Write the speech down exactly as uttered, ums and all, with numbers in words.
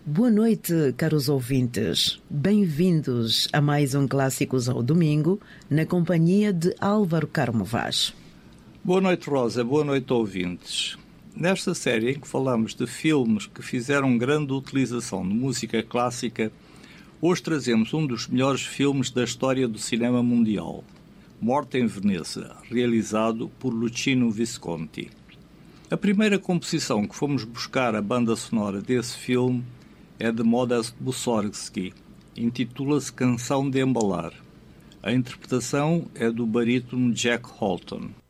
Boa noite, caros ouvintes. Bem-vindos a mais um Clássicos ao Domingo, na companhia de Álvaro Carmo Vaz. Boa noite, Rosa. Boa noite, ouvintes. Nesta série em que falamos de filmes que fizeram grande utilização de música clássica, hoje trazemos um dos melhores filmes da história do cinema mundial, Morte em Veneza, realizado por Luchino Visconti. A primeira composição que fomos buscar a banda sonora desse filme é de Modest Mussorgsky, intitula-se Canção de Embalar. A interpretação é do barítono Jack Holton.